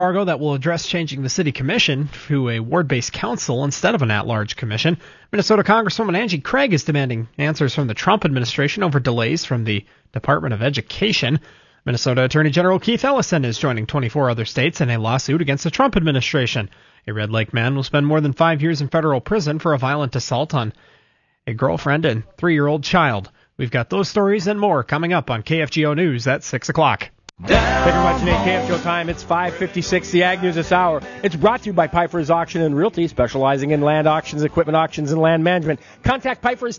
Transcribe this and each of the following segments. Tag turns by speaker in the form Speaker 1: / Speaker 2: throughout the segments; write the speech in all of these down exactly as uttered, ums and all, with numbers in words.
Speaker 1: Fargo that will address changing the city commission to a ward-based council instead of an at-large commission. Minnesota Congresswoman Angie Craig is demanding answers from the Trump administration over delays from the Department of Education. Minnesota Attorney General Keith Ellison is joining twenty-four other states in a lawsuit against the Trump administration. A Red Lake man will spend more than five years in federal prison for a violent assault on a girlfriend and three-year-old child. We've got those stories and more coming up on K F G O News at six o'clock.
Speaker 2: Thank you very much, Nate. K F G O time. It's five fifty-six, the Ag News this hour. It's brought to you by Pipers Auction and Realty, specializing in land auctions, equipment auctions, and land management. Contact Pipers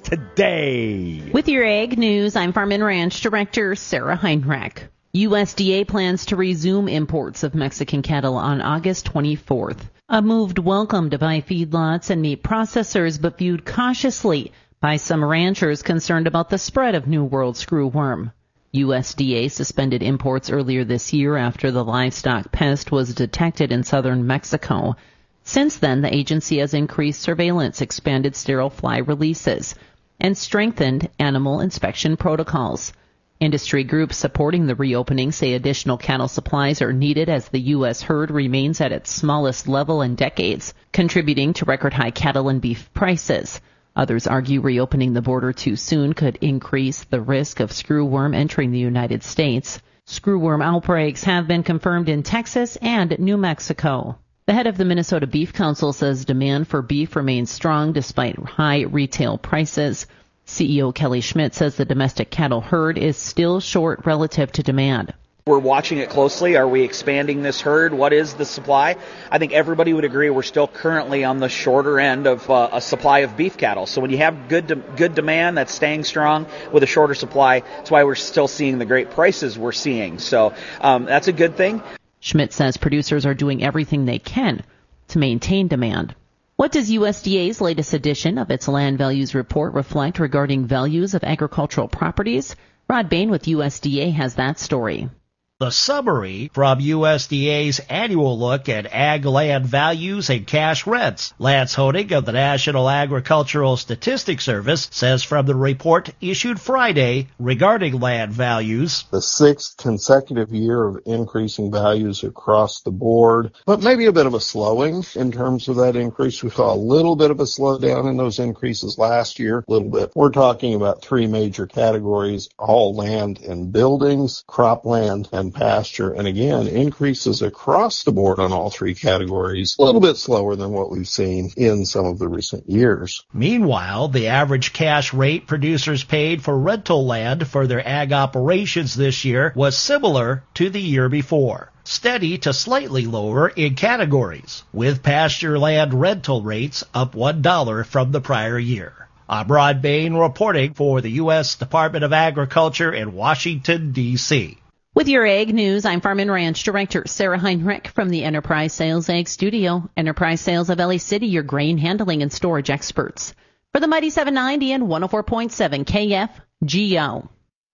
Speaker 2: today.
Speaker 3: With your Ag News, I'm Farm and Ranch Director Sarah Heinrich. U S D A plans to resume imports of Mexican cattle on August twenty-fourth. A move welcomed by feedlots and meat processors, but viewed cautiously by some ranchers concerned about the spread of New World screwworm. U S D A suspended imports earlier this year after the livestock pest was detected in southern Mexico. Since then, the agency has increased surveillance, expanded sterile fly releases, and strengthened animal inspection protocols. Industry groups supporting the reopening say additional cattle supplies are needed as the U S herd remains at its smallest level in decades, contributing to record high cattle and beef prices. Others argue reopening the border too soon could increase the risk of screwworm entering the United States. Screwworm outbreaks have been confirmed in Texas and New Mexico. The head of the Minnesota Beef Council says demand for beef remains strong despite high retail prices. C E O Kelly Schmidt says the domestic cattle herd is still short relative to demand.
Speaker 4: We're watching it closely. Are we expanding this herd? What is the supply? I think everybody would agree we're still currently on the shorter end of uh, a supply of beef cattle. So when you have good de- good demand that's staying strong with a shorter supply, that's why we're still seeing the great prices we're seeing. So um, that's a good thing.
Speaker 3: Schmidt says producers are doing everything they can to maintain demand. What does U S D A's latest edition of its land values report reflect regarding values of agricultural properties? Rod Bain with U S D A has that story.
Speaker 5: The summary from U S D A's annual look at ag land values and cash rents. Lance Honig of the National Agricultural Statistics Service says from the report issued Friday regarding land values.
Speaker 6: The sixth consecutive year of increasing values across the board, but maybe a bit of a slowing in terms of that increase. We saw a little bit of a slowdown in those increases last year, a little bit. We're talking about three major categories, all land and buildings, cropland, and pasture, and again, increases across the board on all three categories, a little bit slower than what we've seen in some of the recent years.
Speaker 5: Meanwhile, the average cash rate producers paid for rental land for their ag operations this year was similar to the year before, steady to slightly lower in categories, with pasture land rental rates up one dollar from the prior year. I'm Rod Bain reporting for the U S Department of Agriculture in Washington, D C
Speaker 3: With your Ag News, I'm Farm and Ranch Director Sarah Heinrich from the Enterprise Sales Ag Studio. Enterprise Sales of L A City, your grain handling and storage experts. For the Mighty seven ninety and one oh four point seven K F G O.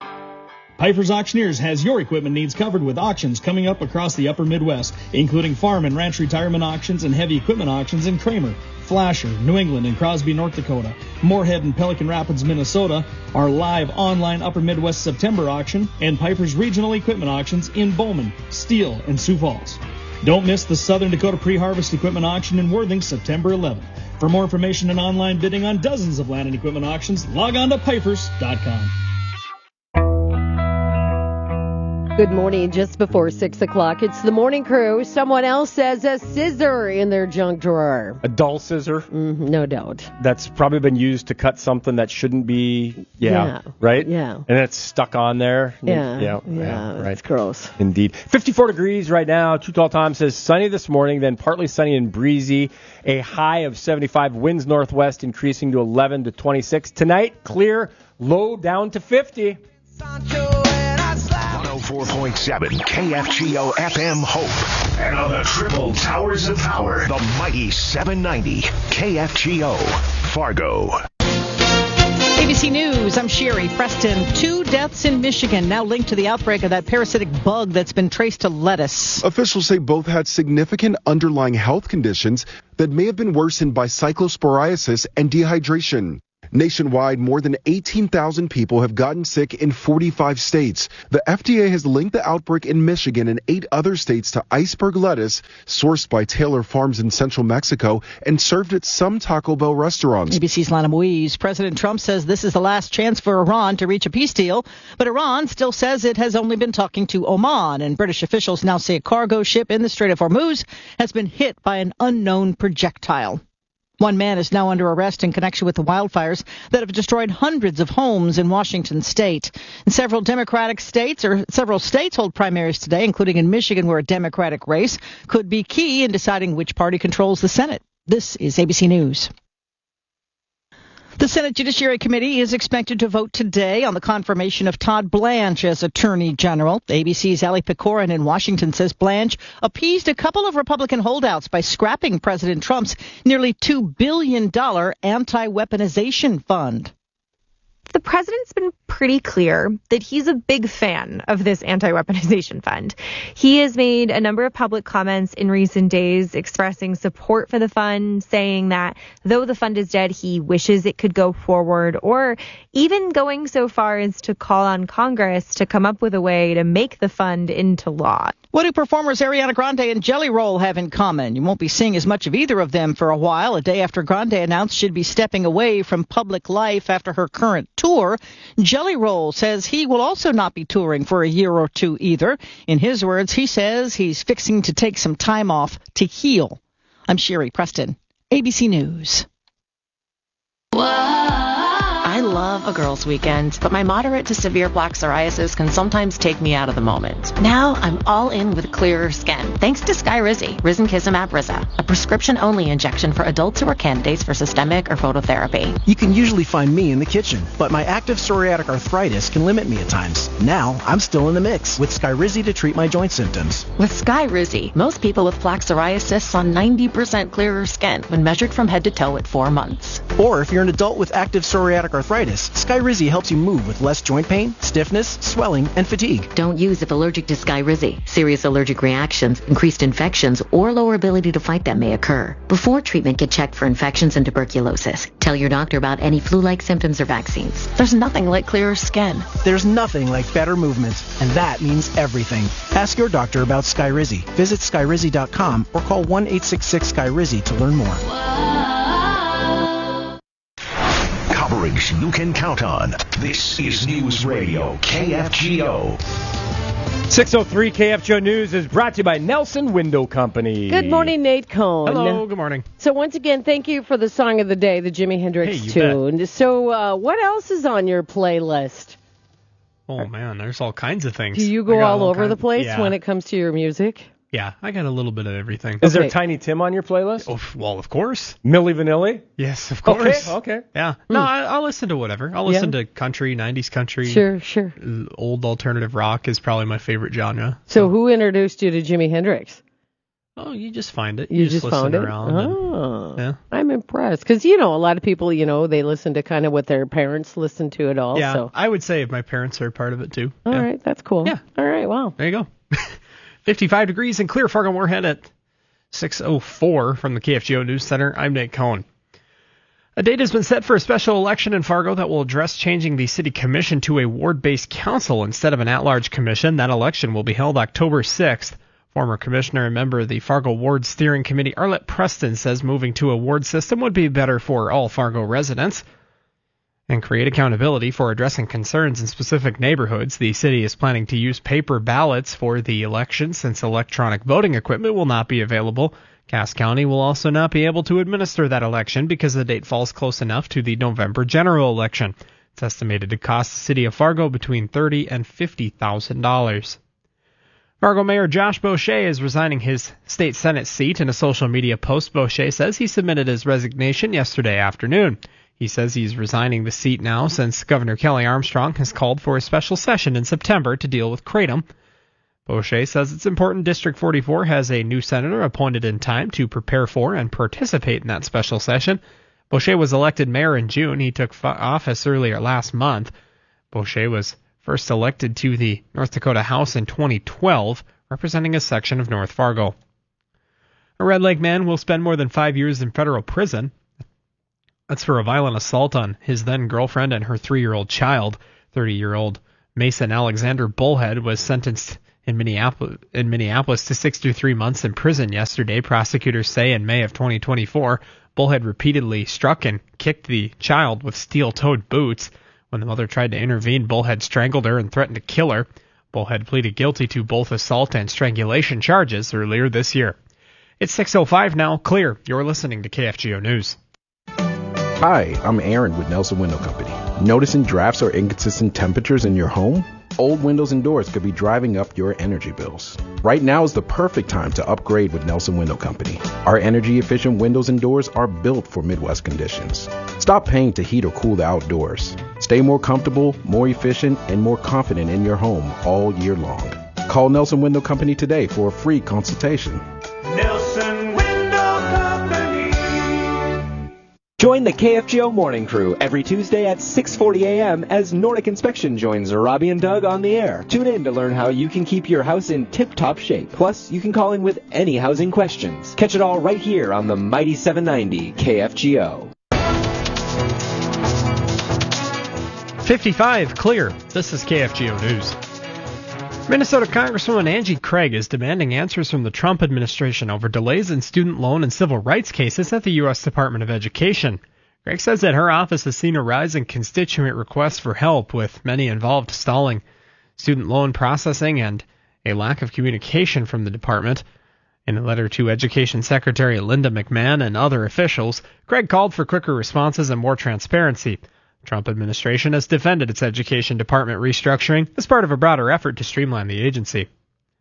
Speaker 7: Pipers Auctioneers has your equipment needs covered with auctions coming up across the upper Midwest, including farm and ranch retirement auctions and heavy equipment auctions in Kramer, Flasher, New England, and Crosby, North Dakota. Moorhead and Pelican Rapids, Minnesota, our live online Upper Midwest September auction, and Pipers Regional Equipment Auctions in Bowman, Steele, and Sioux Falls. Don't miss the Southern Dakota Pre-Harvest Equipment Auction in Worthing, September eleventh. For more information and online bidding on dozens of land and equipment auctions, log on to pipers dot com.
Speaker 8: Good morning. Just before six o'clock, it's the morning crew. Someone else says a scissor in their junk drawer.
Speaker 2: A dull scissor?
Speaker 8: Mm, no doubt.
Speaker 2: That's probably been used to cut something that shouldn't be, yeah,
Speaker 8: yeah.
Speaker 2: right?
Speaker 8: Yeah.
Speaker 2: And it's stuck on there.
Speaker 8: Yeah,
Speaker 2: yeah,
Speaker 8: yeah,
Speaker 2: yeah right.
Speaker 8: It's gross.
Speaker 2: Indeed. fifty-four degrees right now. Too Tall Tom says sunny this morning, then partly sunny and breezy. A high of seventy-five, winds northwest increasing to eleven to twenty-six. Tonight, clear, low down to fifty.
Speaker 9: one oh four point seven K F G O F M Hope. And on the triple towers of power, the mighty seven ninety K F G O Fargo.
Speaker 10: A B C News, I'm Sherry Preston. Two deaths in Michigan now linked to the outbreak of that parasitic bug that's been traced to lettuce.
Speaker 11: Officials say both had significant underlying health conditions that may have been worsened by cyclosporiasis and dehydration. Nationwide, more than eighteen thousand people have gotten sick in forty-five states. The F D A has linked the outbreak in Michigan and eight other states to iceberg lettuce, sourced by Taylor Farms in central Mexico and served at some Taco Bell restaurants.
Speaker 10: A B C's Lana Moise. President Trump says this is the last chance for Iran to reach a peace deal, but Iran still says it has only been talking to Oman, and British officials now say a cargo ship in the Strait of Hormuz has been hit by an unknown projectile. One man is now under arrest in connection with the wildfires that have destroyed hundreds of homes in Washington state. And several Democratic states, or several states hold primaries today, including in Michigan, where a Democratic race could be key in deciding which party controls the Senate. This is A B C News. The Senate Judiciary Committee is expected to vote today on the confirmation of Todd Blanche as Attorney General. A B C's Ali Pecorin in Washington says Blanche appeased a couple of Republican holdouts by scrapping President Trump's nearly two billion dollars anti-weaponization fund.
Speaker 12: The president's been pretty clear that he's a big fan of this anti-weaponization fund. He has made a number of public comments in recent days expressing support for the fund, saying that though the fund is dead, he wishes it could go forward, or even going so far as to call on Congress to come up with a way to make the fund into law.
Speaker 10: What do performers Ariana Grande and Jelly Roll have in common? You won't be seeing as much of either of them for a while, a day after Grande announced she'd be stepping away from public life after her current tour. Jelly Roll says he will also not be touring for a year or two either. In his words, he says he's fixing to take some time off to heal. I'm Sherry Preston, A B C News.
Speaker 13: I love a girls' weekend, but my moderate to severe plaque psoriasis can sometimes take me out of the moment. Now I'm all in with clearer skin, thanks to Skyrizi, Risankizumab Riza, a prescription-only injection for adults who are candidates for systemic or phototherapy.
Speaker 14: You can usually find me in the kitchen, but my active psoriatic arthritis can limit me at times. Now I'm still in the mix with Skyrizi to treat my joint symptoms.
Speaker 13: With Skyrizi, most people with plaque psoriasis saw ninety percent clearer skin when measured from head to toe at four months.
Speaker 14: Or if you're an adult with active psoriatic arthritis, Skyrizi helps you move with less joint pain, stiffness, swelling, and fatigue.
Speaker 15: Don't use if allergic to Skyrizi. Serious allergic reactions, increased infections, or lower ability to fight them may occur. Before treatment, get checked for infections and tuberculosis. Tell your doctor about any flu-like symptoms or vaccines.
Speaker 13: There's nothing like clearer skin.
Speaker 14: There's nothing like better movement, and that means everything. Ask your doctor about Skyrizi. Visit Skyrizi dot com or call one eight six six Skyrizi to learn more.
Speaker 9: Coverage you can count on. This is News Radio K F G O.
Speaker 2: six oh three K F G O News is brought to you by Nelson Window Company.
Speaker 8: Good morning, Nate Cohn.
Speaker 1: Hello, good morning.
Speaker 8: So once again, thank you for the song of the day, the Jimi Hendrix
Speaker 1: Hey, you
Speaker 8: tune. So uh, what else is on your playlist?
Speaker 1: Oh, man, there's all kinds of things.
Speaker 8: Do you
Speaker 1: I
Speaker 8: go
Speaker 1: got
Speaker 8: all over
Speaker 1: kind-
Speaker 8: the place
Speaker 1: yeah.
Speaker 8: when it comes to your music?
Speaker 1: Yeah, I got a little bit of everything.
Speaker 2: Is
Speaker 8: Okay.
Speaker 2: there Tiny Tim on your playlist?
Speaker 1: Oh, well, of course.
Speaker 2: Milli Vanilli?
Speaker 1: Yes, of course.
Speaker 2: Okay, okay.
Speaker 1: Yeah. No, I, I'll listen to whatever. I'll listen
Speaker 8: Yeah.
Speaker 1: to country, nineties country.
Speaker 8: Sure, sure.
Speaker 1: Old alternative rock is probably my favorite genre.
Speaker 8: So who introduced you to Jimi Hendrix?
Speaker 1: Oh, you just find it.
Speaker 8: You,
Speaker 1: You,
Speaker 8: just,
Speaker 1: listen
Speaker 8: found it?
Speaker 1: around. and-
Speaker 8: Oh,
Speaker 1: yeah.
Speaker 8: I'm impressed. Because, you know, a lot of people, you know, they listen to kind of what their parents listen to at all.
Speaker 1: Yeah,
Speaker 8: So.
Speaker 1: I would say my parents are part of it too.
Speaker 8: All
Speaker 1: yeah.
Speaker 8: right, that's cool.
Speaker 1: Yeah.
Speaker 8: All right, wow.
Speaker 1: There you go. fifty-five degrees in Clear Fargo Moorhead at six oh four from the K F G O News Center. I'm Nate Cohn. A date has been set for a special election in Fargo that will address changing the city commission to a ward-based council instead of an at-large commission. That election will be held October sixth. Former commissioner and member of the Fargo Ward Steering Committee, Arlette Preston, says moving to a ward system would be better for all Fargo residents and create accountability for addressing concerns in specific neighborhoods. The city is planning to use paper ballots for the election since electronic voting equipment will not be available. Cass County will also not be able to administer that election because the date falls close enough to the November general election. It's estimated to cost the city of Fargo between thirty thousand dollars and fifty thousand dollars. Fargo Mayor Josh Boucher is resigning his state Senate seat. In a social media post, Boucher says he submitted his resignation yesterday afternoon. He says he's resigning the seat now since Governor Kelly Armstrong has called for a special session in September to deal with Kratom. Boucher says it's important District forty-four has a new senator appointed in time to prepare for and participate in that special session. Boucher was elected mayor in June. He took office earlier last month. Boucher was first elected to the North Dakota House in twenty twelve, representing a section of North Fargo. A Red Lake man will spend more than five years in federal prison. That's for a violent assault on his then-girlfriend and her three-year-old child. thirty-year-old Mason Alexander Bullhead was sentenced in Minneapolis, in Minneapolis to six to three months in prison yesterday. Prosecutors say in May of twenty twenty-four, Bullhead repeatedly struck and kicked the child with steel-toed boots. When the mother tried to intervene, Bullhead strangled her and threatened to kill her. Bullhead pleaded guilty to both assault and strangulation charges earlier this year. It's six oh five now. Clear. You're listening to K F G O News.
Speaker 16: Hi, I'm Aaron with Nelson Window Company. Noticing drafts or inconsistent temperatures in your home? Old windows and doors could be driving up your energy bills. Right now is the perfect time to upgrade with Nelson Window Company. Our energy-efficient windows and doors are built for Midwest conditions. Stop paying to heat or cool the outdoors. Stay more comfortable, more efficient, and more confident in your home all year long. Call Nelson Window Company today for a free consultation.
Speaker 17: Nelson Window Company. Join the K F G O Morning Crew every Tuesday at six forty a.m. as Nordic Inspection joins Robbie and Doug on the air. Tune in to learn how you can keep your house in tip-top shape. Plus, you can call in with any housing questions. Catch it all right here on the mighty seven ninety K F G O.
Speaker 1: fifty-five, clear. This is K F G O News. Minnesota Congresswoman Angie Craig is demanding answers from the Trump administration over delays in student loan and civil rights cases at the U S Department of Education. Craig says that her office has seen a rise in constituent requests for help, with many involved stalling student loan processing and a lack of communication from the department. In a letter to Education Secretary Linda McMahon and other officials, Craig called for quicker responses and more transparency. The Trump administration has defended its Education Department restructuring as part of a broader effort to streamline the agency.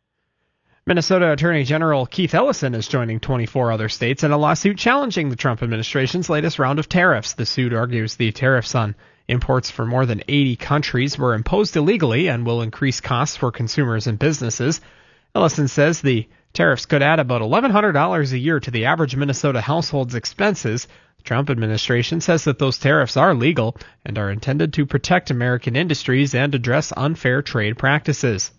Speaker 1: Minnesota Attorney General Keith Ellison is joining twenty-four other states in a lawsuit challenging the Trump administration's latest round of tariffs. The suit argues the tariffs on imports from more than eighty countries were imposed illegally and will increase costs for consumers and businesses. Ellison says the tariffs could add about eleven hundred dollars a year to the average Minnesota household's expenses. The Trump administration says that those tariffs are legal and are intended to protect American industries and address unfair trade practices.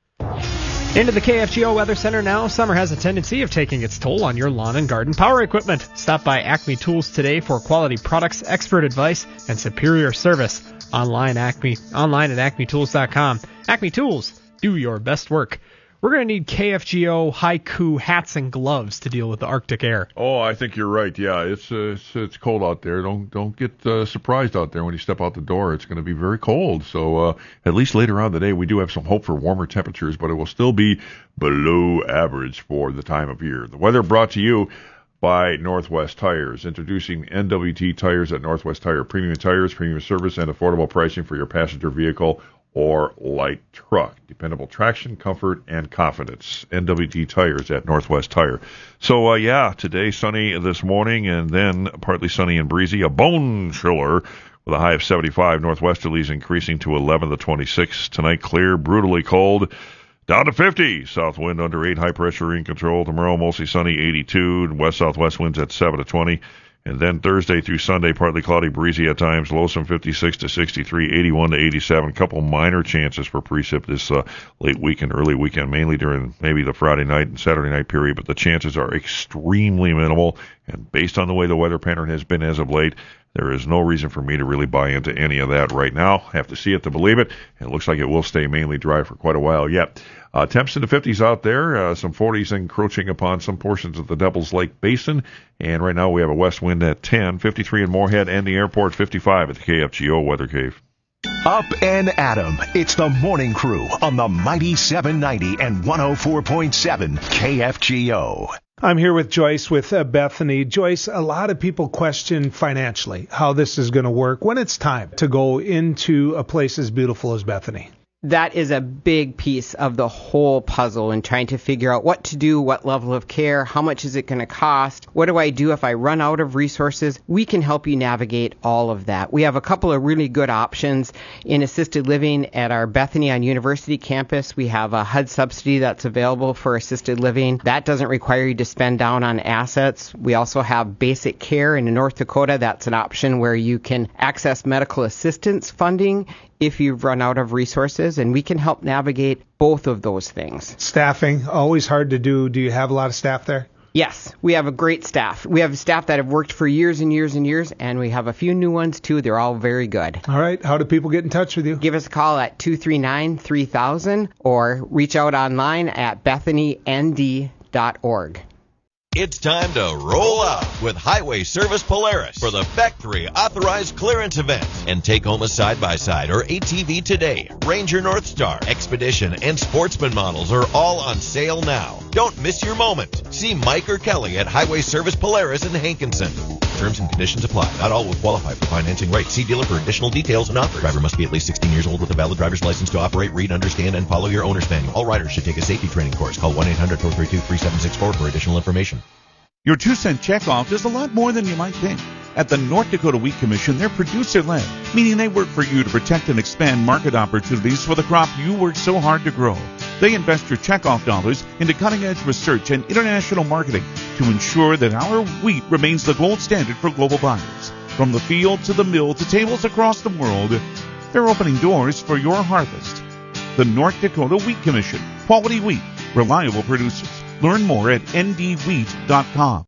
Speaker 1: Into the K F G O Weather Center now. Summer has a tendency of taking its toll on your lawn and garden power equipment. Stop by Acme Tools today for quality products, expert advice, and superior service. Online, Acme, online at acme tools dot com. Acme Tools, do your best work. We're going to need K F G O haiku hats and gloves to deal with the Arctic air.
Speaker 18: Oh, I think you're right. Yeah, it's uh, it's, it's cold out there. Don't don't get uh, surprised out there when you step out the door. It's going to be very cold. So uh, at least later on in the day, we do have some hope for warmer temperatures, but it will still be below average for the time of year. The weather brought to you by Northwest Tires, introducing N W T tires at Northwest Tire. Premium tires, premium service, and affordable pricing for your passenger vehicle or light truck. Dependable traction, comfort, and confidence. N W T tires at Northwest Tire. So, uh, yeah, today sunny this morning, and then partly sunny and breezy. A bone chiller with a high of seventy-five. Northwesterlies increasing to eleven to twenty-six. Tonight, clear, brutally cold. Down to fifty. South wind under eight. High pressure in control. Tomorrow, mostly sunny, eighty-two. West-southwest winds at seven to twenty. And then Thursday through Sunday, partly cloudy, breezy at times, lows from fifty-six to sixty-three, eighty-one to eighty-seven. Couple minor chances for precip this uh, late weekend, early weekend, mainly during maybe the Friday night and Saturday night period, but the chances are extremely minimal. And based on the way the weather pattern has been as of late, there is no reason for me to really buy into any of that right now. Have to see it to believe it. It looks like it will stay mainly dry for quite a while yet. Uh, temps in the fifties out there, uh, some forties encroaching upon some portions of the Devil's Lake Basin. And right now we have a west wind at ten, fifty-three in Moorhead and the airport, fifty-five at the K F G O Weather Cave.
Speaker 9: Up and Adam. It's the Morning Crew on the mighty seven ninety and one oh four point seven K F G O.
Speaker 19: I'm here with Joyce with uh, Bethany. Joyce, a lot of people question financially how this is going to work when it's time to go into a place as beautiful as Bethany.
Speaker 20: That is a big piece of the whole puzzle in trying to figure out what to do, what level of care, how much is it going to cost, what do I do if I run out of resources. We can help you navigate all of that. We have a couple of really good options in assisted living at our Bethany on University campus. We have a H U D subsidy that's available for assisted living. That doesn't require you to spend down on assets. We also have basic care in North Dakota. That's an option where you can access medical assistance funding if you've run out of resources, and we can help navigate both of those things.
Speaker 19: Staffing, always hard to do. Do you have a lot of staff there?
Speaker 20: Yes, we have a great staff. We have staff that have worked for years and years and years, and we have a few new ones, too. They're all very good.
Speaker 19: All right. How do people get in touch with you?
Speaker 20: Give us a call at two three nine, three thousand or reach out online at bethany n d dot org.
Speaker 21: It's time to roll out with Highway Service Polaris for the Factory Authorized Clearance Event and take home a side-by-side or A T V today. Ranger Northstar, Expedition, and Sportsman models are all on sale now. Don't miss your moment. See Mike or Kelly at Highway Service Polaris in Hankinson. Terms and conditions apply. Not all will qualify for financing rates. See dealer for additional details and offers. Driver must be at least sixteen years old with a valid driver's license to operate, read, understand, and follow your owner's manual. All riders should take a safety training course. Call one eight hundred, four three two, three seven six four for additional information.
Speaker 22: Your two-cent checkoff is a lot more than you might think. At the North Dakota Wheat Commission, they're producer-led, meaning they work for you to protect and expand market opportunities for the crop you work so hard to grow. They invest your checkoff dollars into cutting-edge research and international marketing to ensure that our wheat remains the gold standard for global buyers. From the field to the mill to tables across the world, they're opening doors for your harvest. The North Dakota Wheat Commission. Quality wheat. Reliable producers. Learn more at n d wheat dot com.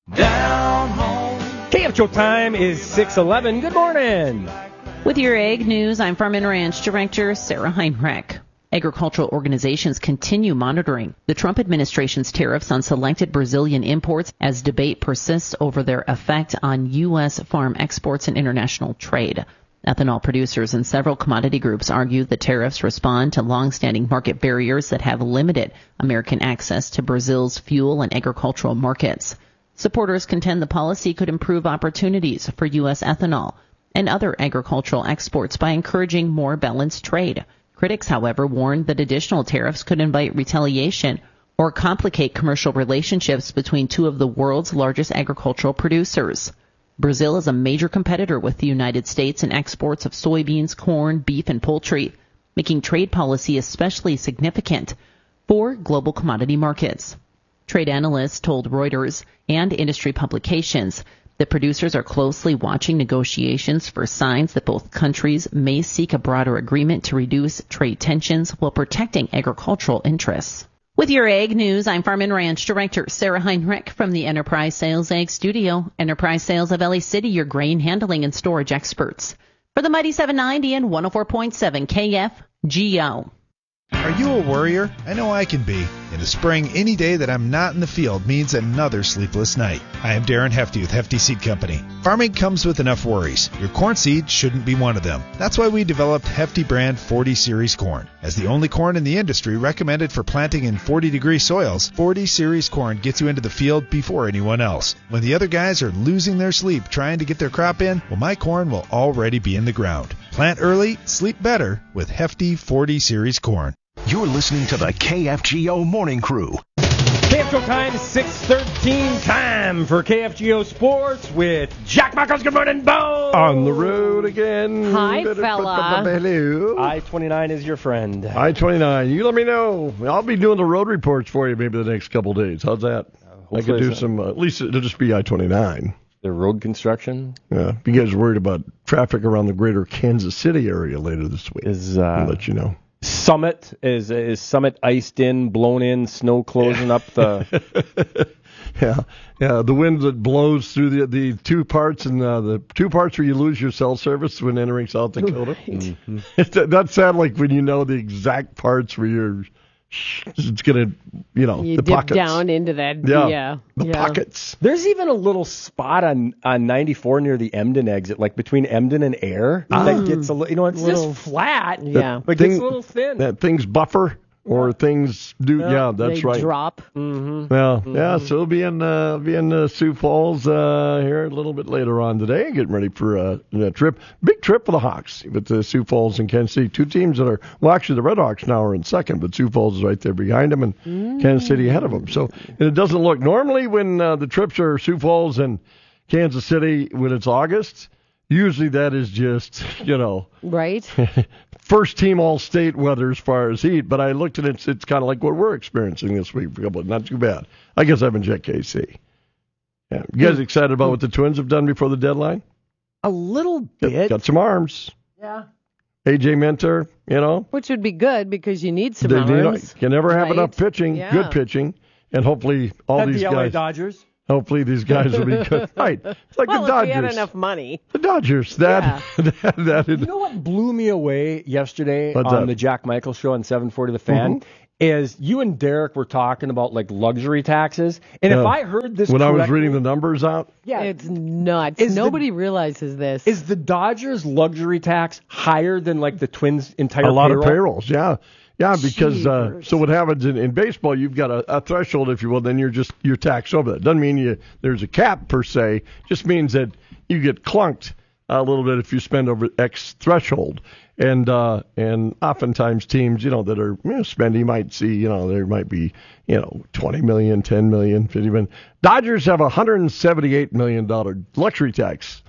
Speaker 2: Down home. K F C O time is six eleven. Good morning.
Speaker 3: With your Ag News, I'm Farm and Ranch Director Sarah Heinrich. Agricultural organizations continue monitoring the Trump administration's tariffs on selected Brazilian imports as debate persists over their effect on U S farm exports and international trade. Ethanol producers and several commodity groups argue the tariffs respond to long-standing market barriers that have limited American access to Brazil's fuel and agricultural markets. Supporters contend the policy could improve opportunities for U S ethanol and other agricultural exports by encouraging more balanced trade. Critics, however, warned that additional tariffs could invite retaliation or complicate commercial relationships between two of the world's largest agricultural producers. Brazil is a major competitor with the United States in exports of soybeans, corn, beef, and poultry, making trade policy especially significant for global commodity markets. Trade analysts told Reuters and industry publications that producers are closely watching negotiations for signs that both countries may seek a broader agreement to reduce trade tensions while protecting agricultural interests. With your Ag News, I'm Farm and Ranch Director Sarah Heinrich from the Enterprise Sales Ag Studio. Enterprise Sales of L A City, your grain handling and storage experts. For the Mighty seven ninety and one oh four point seven K F G O.
Speaker 23: Are you a worrier? I know I can be. In the spring, any day that I'm not in the field means another sleepless night. I am Darren Hefty with Hefty Seed Company. Farming comes with enough worries. Your corn seed shouldn't be one of them. That's why we developed Hefty brand forty series corn. As the only corn in the industry recommended for planting in forty degree soils, forty series corn gets you into the field before anyone else. When the other guys are losing their sleep trying to get their crop in, well, my corn will already be in the ground. Plant early, sleep better with Hefty forty series corn.
Speaker 9: You're listening to the K F G O Morning Crew.
Speaker 2: K F G O time, six thirteen, time for K F G O Sports with Jack Michaels. Good morning, Bo.
Speaker 24: On the road again.
Speaker 8: Hi, fella.
Speaker 24: Hello.
Speaker 2: I twenty-nine is your friend.
Speaker 24: I twenty-nine. You let me know. I'll be doing the road reports for you maybe the next couple of days. How's that? Uh, I could do some, uh, at least it'll just be I twenty-nine.
Speaker 2: The road construction?
Speaker 24: Yeah. If you guys are worried about traffic around the greater Kansas City area later this week,
Speaker 2: is, uh,
Speaker 24: I'll let you know.
Speaker 2: Summit is is Summit iced in, blown in, snow closing yeah. up the.
Speaker 24: yeah, yeah. The wind that blows through the the two parts and uh, the two parts where you lose your cell service when entering South Dakota. Right. Mm-hmm. That sounds like when you know the exact parts where you're. It's gonna, you know,
Speaker 8: you
Speaker 24: the
Speaker 8: dip
Speaker 24: pockets.
Speaker 8: down into that.
Speaker 24: Yeah,
Speaker 8: yeah
Speaker 24: the
Speaker 8: yeah.
Speaker 24: pockets.
Speaker 2: There's even a little spot on, on ninety-four near the Emden exit, like between Emden and Air, ah. that gets a little. You know, it's little, just flat.
Speaker 8: Yeah,
Speaker 2: but thing, gets a little thin.
Speaker 24: That things buffer. Or things do, yeah, yeah that's
Speaker 8: they
Speaker 24: right.
Speaker 8: drop.
Speaker 2: Mm-hmm.
Speaker 24: Well,
Speaker 2: mm-hmm.
Speaker 24: yeah, so we'll be in, uh, be in uh, Sioux Falls uh, here a little bit later on today, getting ready for uh, a trip. Big trip for the Hawks with the Sioux Falls and Kansas City. Two teams that are, well, actually the Red Hawks now are in second, but Sioux Falls is right there behind them and mm. Kansas City ahead of them. So and it doesn't look, normally when uh, the trips are Sioux Falls and Kansas City when it's August, usually that is just, you know.
Speaker 8: Right.
Speaker 24: First team all-state weather as far as heat, but I looked at it, it's, it's kind of like what we're experiencing this week. Not too bad. I guess I haven't checked K C. Yeah. You guys excited about what the Twins have done before the deadline?
Speaker 2: A little bit.
Speaker 24: Got, got some arms.
Speaker 8: Yeah.
Speaker 24: A J Minter, you know.
Speaker 8: Which would be good because you need some
Speaker 24: they
Speaker 8: arms.
Speaker 24: Need, you can never have
Speaker 8: right?
Speaker 24: enough pitching,
Speaker 8: yeah.
Speaker 24: good pitching. and hopefully all
Speaker 2: At
Speaker 24: these
Speaker 2: the L A
Speaker 24: guys.
Speaker 2: Dodgers.
Speaker 24: Hopefully these guys will be good. Right. It's like
Speaker 8: well,
Speaker 24: the Dodgers.
Speaker 8: if we had enough money.
Speaker 24: The Dodgers. That,
Speaker 8: Yeah.
Speaker 24: that, that is,
Speaker 2: You know what blew me away yesterday
Speaker 24: What's
Speaker 2: on
Speaker 24: that?
Speaker 2: the Jack Michael show on seven forty The Fan?
Speaker 24: Mhm.
Speaker 2: Is you and Derek were talking about like luxury taxes, and if
Speaker 24: Yeah.
Speaker 2: I heard this
Speaker 24: when I was
Speaker 2: correctly-
Speaker 24: reading the numbers out,
Speaker 2: yeah,
Speaker 8: It's nuts.
Speaker 2: Is the-
Speaker 8: Nobody realizes this.
Speaker 2: is the Dodgers luxury tax higher than like the Twins' entire
Speaker 24: a lot
Speaker 2: payroll?
Speaker 24: of payrolls, yeah. Yeah, because uh,
Speaker 8: Jeepers.
Speaker 24: so what happens in, in baseball, you've got a, a threshold, if you will, then you're just you're taxed over that. Doesn't mean you there's a cap per se. Just means that you get clunked a little bit if you spend over X threshold. And uh, and oftentimes teams, you know, that are you know, spending, you might see, you know, there might be, you know, twenty million, ten million, fifty million. Dodgers have a one hundred seventy-eight million dollars luxury tax.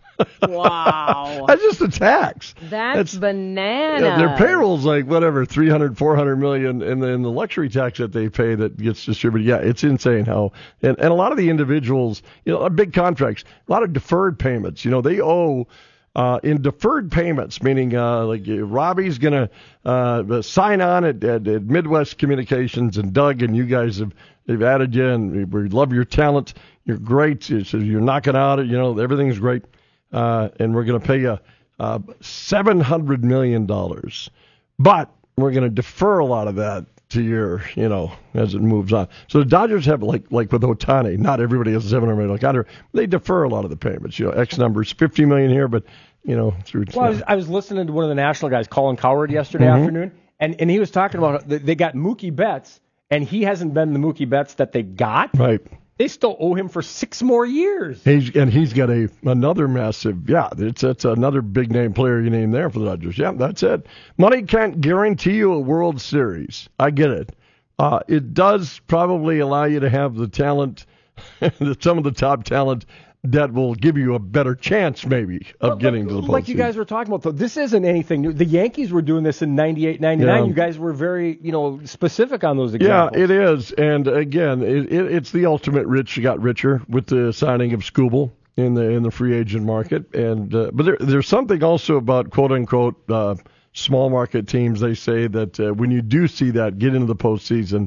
Speaker 8: Wow.
Speaker 24: That's just a tax.
Speaker 8: That's, bananas.
Speaker 24: Yeah, their payroll's like whatever, three hundred, four hundred million, and then the luxury tax that they pay that gets distributed. Yeah, it's insane how, and, and a lot of the individuals, you know, big contracts, a lot of deferred payments. You know, they owe uh, in deferred payments, meaning uh, like uh, Robbie's gonna uh, sign on at, at, at Midwest Communications, and Doug and you guys have they've added you, and we love your talent. You're great. So you're knocking out it. You know, everything's great. Uh, and we're going to pay you uh, seven hundred million dollars. But we're going to defer a lot of that to your, you know, as it moves on. So the Dodgers have, like like with Ohtani, not everybody has seven hundred million dollars. They defer a lot of the payments. You know, X numbers, fifty million dollars here, but, you know, through.
Speaker 2: Well, I was, I was listening to one of the national guys, Colin Coward, yesterday
Speaker 24: Mhm.
Speaker 2: afternoon, and, and he was talking about they they got Mookie Betts, and he hasn't been the Mookie Betts that they got.
Speaker 24: Right.
Speaker 2: They still owe him for six more years.
Speaker 24: He's and he's got a another massive yeah. It's it's another big name player you name there for the Dodgers. Yeah, that's it. Money can't guarantee you a World Series. I get it. Uh, it does probably allow you to have the talent, some of the top talent that will give you a better chance maybe of
Speaker 2: But
Speaker 24: getting
Speaker 2: like,
Speaker 25: Oh,
Speaker 24: to the postseason.
Speaker 2: like you guys were talking about, though, this isn't anything new. The Yankees were doing this in ninety-eight, ninety-nine.
Speaker 24: Yeah.
Speaker 2: You guys were very, you know, specific on those
Speaker 24: Yeah,
Speaker 2: examples.
Speaker 24: it is, and again, it, it, it's the ultimate rich got richer with the signing of Skubal in the in the free agent market, and uh, but there, there's something also about quote unquote uh, small market teams. They say that uh, when you do see that get into the postseason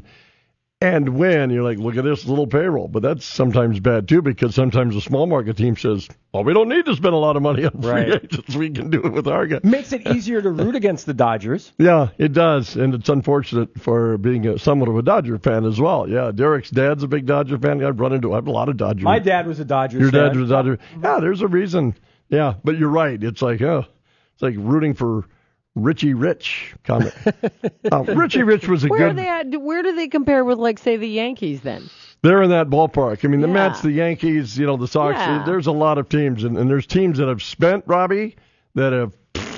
Speaker 24: and win, you're like, look at this little payroll, but that's sometimes bad too because sometimes the small market team says, well, we don't need to spend a lot of money on free
Speaker 2: Right.
Speaker 24: agents. We can do it with our guys.
Speaker 2: Makes it easier to root against the Dodgers.
Speaker 24: Yeah, it does, and it's unfortunate for being a, somewhat of a Dodger fan as well. Yeah, Derek's dad's a big Dodger fan. I've run into I have a lot of Dodgers.
Speaker 2: My dad was a Dodgers
Speaker 24: Your
Speaker 2: fan.
Speaker 24: dad was a Dodger. Yeah, there's a reason. Yeah, but you're right. It's like, oh, it's like rooting for Richie Rich. Comment. uh, Richie Rich was a
Speaker 8: where are
Speaker 24: good.
Speaker 8: they at? Where do they compare with, like, say, the Yankees then?
Speaker 24: They're in that ballpark. I mean, the
Speaker 8: Yeah.
Speaker 24: Mets, the Yankees, you know, the Sox.
Speaker 8: Yeah.
Speaker 24: There's a lot of teams, and, and there's teams that have spent, Robbie, that have.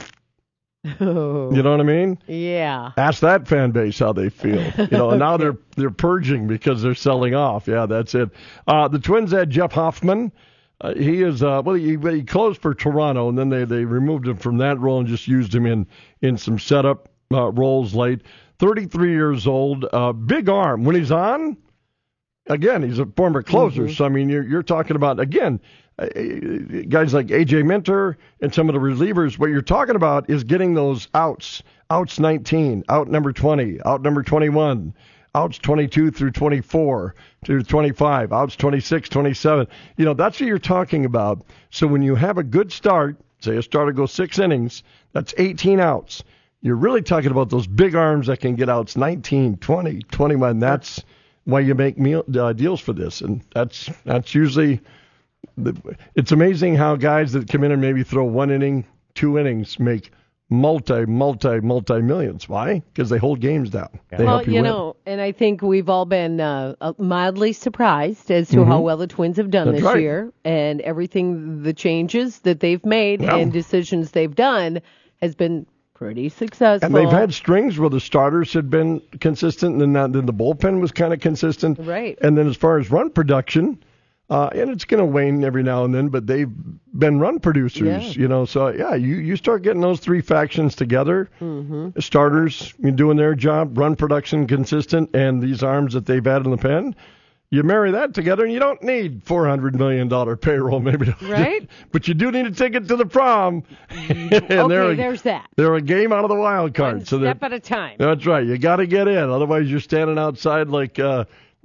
Speaker 8: Oh.
Speaker 24: You know what I mean?
Speaker 8: Yeah.
Speaker 24: Ask that fan base how they feel. You know, and now they're they're purging because they're selling off. Yeah, that's it. Uh, the Twins had Jeff Hoffman. Uh, he is uh, well, he, he closed for Toronto, and then they, they removed him from that role and just used him in in some setup uh, roles late. thirty-three years old, uh, big arm when he's on. Again, he's a former closer,
Speaker 8: Mm-hmm.
Speaker 24: so I mean, you're you're talking about again. Uh, guys like A J Minter and some of the relievers, what you're talking about is getting those outs. Outs nineteen, out number twenty, out number twenty-one, outs twenty-two through twenty-four to twenty-five, outs twenty-six, twenty-seven. You know, that's what you're talking about. So when you have a good start, say a starter goes six innings, that's eighteen outs. You're really talking about those big arms that can get outs nineteen, twenty, twenty-one. That's why you make meal, uh, deals for this. And that's that's usually... It's amazing how guys that come in and maybe throw one inning, two innings, make multi, multi, multi millions. Why? Because they hold games down. They
Speaker 8: well,
Speaker 24: help you,
Speaker 8: you
Speaker 24: win.
Speaker 8: know, and I think we've all been uh, uh, mildly surprised as to how
Speaker 24: Mhm.
Speaker 8: well the Twins have done
Speaker 24: That's
Speaker 8: this
Speaker 24: right.
Speaker 8: year, and everything, the changes that they've made
Speaker 24: Yeah.
Speaker 8: and decisions they've done has been pretty successful.
Speaker 24: And they've had strings where the starters had been consistent, and then, that, then the bullpen was kind of consistent.
Speaker 8: Right.
Speaker 24: And then as far as run production, uh, and it's going to wane every now and then, but they've been run producers,
Speaker 8: Yeah.
Speaker 24: you know. So, yeah, you, you start getting those three factions together,
Speaker 8: Mm-hmm.
Speaker 24: starters doing their job, run production consistent, and these arms that they've had in the pen. You marry that together, and you don't need four hundred million dollars payroll, maybe. To,
Speaker 8: Right.
Speaker 24: But you do need a ticket to the prom. and
Speaker 8: Okay,
Speaker 24: they're a,
Speaker 8: there's that.
Speaker 24: They're a game out of the wild card.
Speaker 8: One
Speaker 24: so they're-
Speaker 8: step at a time.
Speaker 24: That's right. You got to get in. Otherwise, you're standing outside like uh,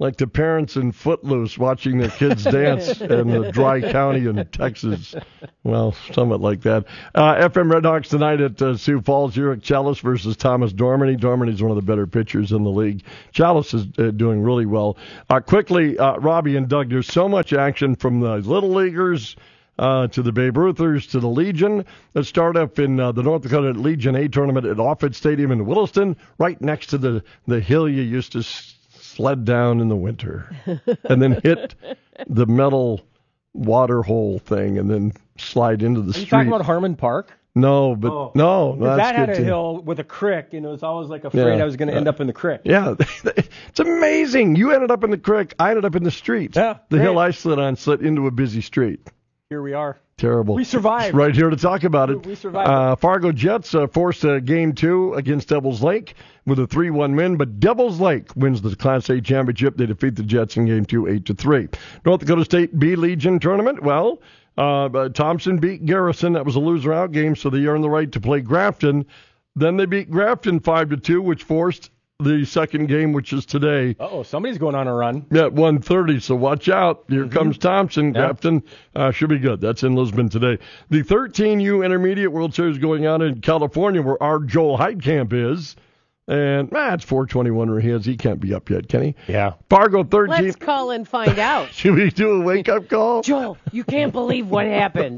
Speaker 24: like the parents in Footloose watching their kids dance in the dry county in Texas. Well, somewhat like that. Uh, F M Redhawks tonight at uh, Sioux Falls. Eric Chalice versus Thomas Dormany. Dormany's one of the better pitchers in the league. Chalice is uh, doing really well. Uh, quickly, uh, Robbie and Doug, there's so much action from the Little Leaguers uh, to the Babe Ruthers to the Legion. Let's start up in uh, the North Dakota Legion A tournament at Offutt Stadium in Williston, right next to the, the hill you used to s- sled down in the winter and then hit the metal water hole thing and then slide into the
Speaker 2: Are
Speaker 24: street.
Speaker 2: you talking about Harmon Park?
Speaker 24: No, but
Speaker 2: Oh.
Speaker 24: no, no, that's
Speaker 2: that had
Speaker 24: good
Speaker 2: a
Speaker 24: too.
Speaker 2: hill with a creek, and it was always like afraid
Speaker 24: Yeah.
Speaker 2: I was going to
Speaker 24: Yeah.
Speaker 2: end up in the creek.
Speaker 24: Yeah, it's amazing. You ended up in the creek. I ended up in the street.
Speaker 2: Yeah,
Speaker 24: the
Speaker 2: great.
Speaker 24: hill I slid on slid into a busy street.
Speaker 2: Here we are.
Speaker 24: Terrible.
Speaker 2: We survived.
Speaker 24: Right here to talk about it.
Speaker 2: We survived.
Speaker 24: Uh, Fargo Jets uh, forced a game two against Devils Lake with a three one win, but Devils Lake wins the Class A championship. They defeat the Jets in game two, eight to three. North Dakota State B Legion tournament. Well, uh, uh, Thompson beat Garrison. That was a loser out game, so they earned the right to play Grafton. Then they beat Grafton five to two, which forced the second game, which is today.
Speaker 2: Uh-oh, somebody's going on a run.
Speaker 24: At one thirty, so watch out. Here
Speaker 2: Mm-hmm.
Speaker 24: comes Thompson. Grafton uh, should be good. That's in Lisbon today. The thirteen U Intermediate World Series going on in California, where our Joel Heidkamp is. And, ah, it's four twenty-one where he is. He can't be up yet, can he?
Speaker 2: Yeah.
Speaker 24: Fargo thirteen.
Speaker 8: Let's call and find out.
Speaker 24: Should we do a wake-up call?
Speaker 8: Joel, you can't believe what happened.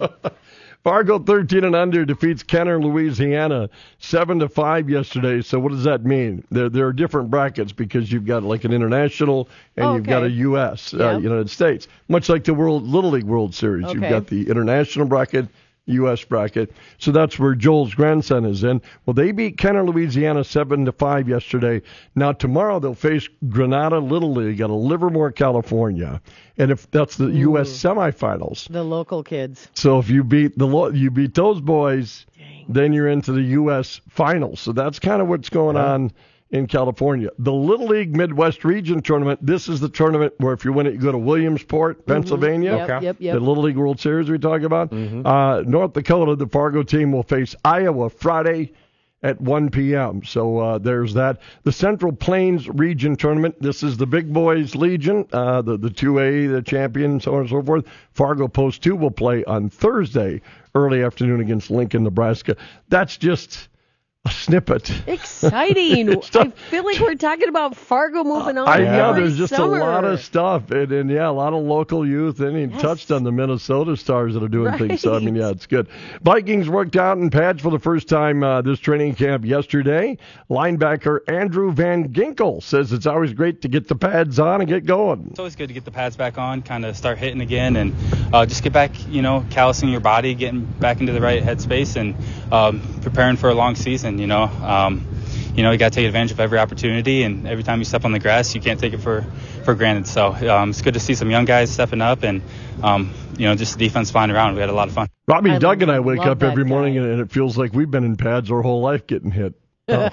Speaker 24: Fargo thirteen and under defeats Kenner, Louisiana, seven to five yesterday. So what does that mean? There there are different brackets because you've got like an international and
Speaker 8: Oh,
Speaker 24: you've got a
Speaker 8: okay.
Speaker 24: U S, uh,
Speaker 8: Yeah.
Speaker 24: United States. Much like the World Little League World Series. You've
Speaker 8: Okay.
Speaker 24: got the international bracket, U S bracket. So that's where Joel's grandson is in. Well, they beat Kenner, Louisiana, seven to five yesterday. Now tomorrow they'll face Granada Little League out of Livermore, California. And if that's the U S semifinals.
Speaker 8: The local kids.
Speaker 24: So if you beat the lo- you beat those boys, then you're into the U S finals. So that's kind of what's going on in California. The Little League Midwest Region Tournament. This is the tournament where if you win it, you go to Williamsport, Pennsylvania.
Speaker 8: Yep, Okay. yep, yep.
Speaker 24: The Little League World Series we talk about. Uh, North Dakota, the Fargo team will face Iowa Friday at one p.m. So uh, there's that. The Central Plains Region Tournament. This is the Big Boys Legion, uh, the, the two A, the champion, so on and so forth. Fargo Post two will play on Thursday, early afternoon against Lincoln, Nebraska. That's just a snippet.
Speaker 8: Exciting. I feel like we're talking about Fargo moving on.
Speaker 24: I know
Speaker 8: every
Speaker 24: there's just
Speaker 8: summer.
Speaker 24: a lot of stuff, and, and yeah, a lot of local youth, and he
Speaker 8: Yes.
Speaker 24: touched on the Minnesota Stars that are doing
Speaker 8: Right.
Speaker 24: things. So I mean, yeah, it's good. Vikings worked out in pads for the first time uh, this training camp yesterday. Linebacker Andrew Van Ginkel says it's always great to get the pads on and get going.
Speaker 4: It's always good to get the pads back on, kind of start hitting again, and uh, just get back, you know, callousing your body, getting back into the right headspace, and um, preparing for a long season. You know, um, you know, you got to take advantage of every opportunity, and every time you step on the grass, you can't take it for, for granted. So um, it's good to see some young guys stepping up, and um, you know, just the defense flying around. We had a lot of fun.
Speaker 24: Robbie
Speaker 4: I
Speaker 24: Doug and I wake
Speaker 4: love
Speaker 24: up every
Speaker 4: that
Speaker 24: morning, and, and it feels like we've been in pads our whole life getting hit. Oh.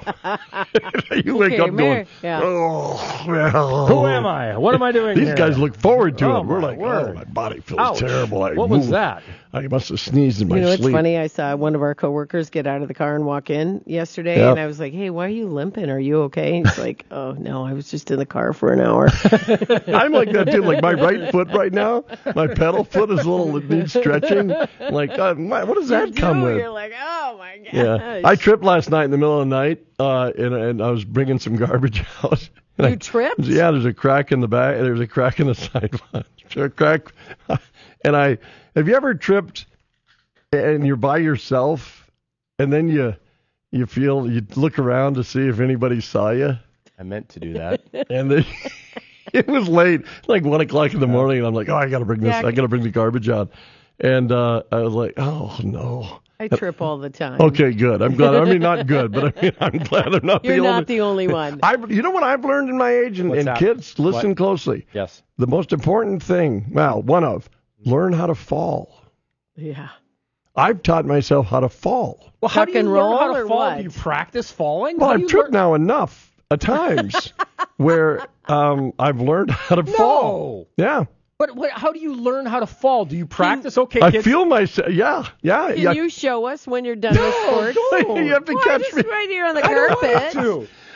Speaker 24: You wake
Speaker 8: Okay,
Speaker 24: up going,
Speaker 8: Mary- yeah.
Speaker 24: oh, well.
Speaker 2: Who am I? What am I doing
Speaker 24: These
Speaker 2: here?
Speaker 24: guys look forward to
Speaker 2: Oh,
Speaker 24: it. We're
Speaker 2: my
Speaker 24: like,
Speaker 2: word.
Speaker 24: oh, my body feels
Speaker 2: Ouch.
Speaker 24: terrible. I
Speaker 2: What was
Speaker 24: moved.
Speaker 2: that?
Speaker 24: I must have sneezed in my
Speaker 8: You know, it's
Speaker 24: sleep.
Speaker 8: funny. I saw one of our coworkers get out of the car and walk in yesterday,
Speaker 24: Yep.
Speaker 8: and I was like, "Hey, why are you limping? Are you okay?" And he's like, "Oh no, I was just in the car for an hour."
Speaker 24: I'm like that too. Like my right foot right now, my pedal foot is a little, it needs stretching. Like, uh, my- what does that come with?
Speaker 8: You're like, "Oh my gosh."
Speaker 24: Yeah, I tripped last night in the middle of the night, uh, and, and I was bringing some garbage out. And
Speaker 8: You
Speaker 24: I-
Speaker 8: tripped?
Speaker 24: Yeah, there's a crack in the back. There's a crack in the sidewalk. A crack, and I. Have you ever tripped and you're by yourself, and then you you feel you look around to see if anybody saw you?
Speaker 2: I meant to do that.
Speaker 24: And then it was late, like one o'clock in the morning, and I'm like, oh, I gotta bring this.
Speaker 8: Yeah.
Speaker 24: I gotta bring the garbage out. And uh, I was like, oh no.
Speaker 8: I trip all the time.
Speaker 24: Okay, good. I'm glad. I mean, not good, but I mean, I'm glad I'm not
Speaker 8: You're
Speaker 24: the
Speaker 8: not
Speaker 24: only.
Speaker 8: the only one.
Speaker 24: I, you know what I've learned in my age, and,
Speaker 2: What's
Speaker 24: and
Speaker 2: that?
Speaker 24: kids, listen
Speaker 2: What?
Speaker 24: closely.
Speaker 2: Yes.
Speaker 24: The most important thing, well, one of, learn how to fall.
Speaker 8: Yeah.
Speaker 24: I've taught myself how to fall.
Speaker 2: Well, how do
Speaker 8: Tuck
Speaker 2: you
Speaker 8: and
Speaker 2: learn
Speaker 8: roll
Speaker 2: how to
Speaker 8: or
Speaker 2: fall?
Speaker 8: what?
Speaker 2: Do you practice falling?
Speaker 24: Well,
Speaker 2: How do
Speaker 24: I've
Speaker 2: you
Speaker 24: tripped
Speaker 2: learn-
Speaker 24: now enough at times where um, I've learned how to fall. Yeah.
Speaker 2: But what, how do you learn how to fall? Do you practice? Okay,
Speaker 24: I
Speaker 2: kids.
Speaker 24: feel myself. Yeah, yeah.
Speaker 8: Can
Speaker 24: yeah.
Speaker 8: you show us when you're done with sports?
Speaker 24: You have to
Speaker 8: Why,
Speaker 24: catch
Speaker 8: just
Speaker 24: me.
Speaker 8: right here on the
Speaker 24: I don't
Speaker 8: carpet.
Speaker 24: want to.